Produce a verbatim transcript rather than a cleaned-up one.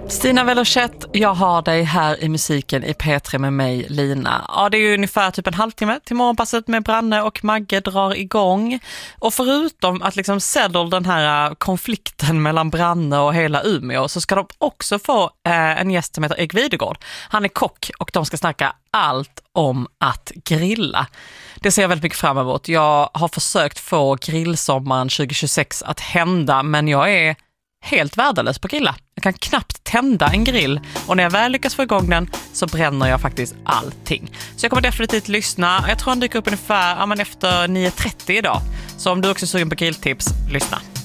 Stina Velochett, jag har dig här i musiken i P tre med mig, Lina. Ja, det är ju ungefär typ en halvtimme till morgonpasset med Branne och Magge drar igång. Och förutom att liksom settle den här konflikten mellan Branne och hela Umeå så ska de också få eh, en gäst som heter Erik Videgård. Han är kock och de ska snacka allt om att grilla. Det ser jag väldigt mycket fram emot. Jag har försökt få grillsommaren tjugo tjugosex att hända, men jag är helt värdelös på grilla. Jag kan knappt tända en grill och när jag väl lyckas få igång den så bränner jag faktiskt allting. Så jag kommer definitivt lyssna. Jag tror han dyker upp ungefär ja, men efter nio trettio idag. Så om du också är sugen på grilltips, lyssna.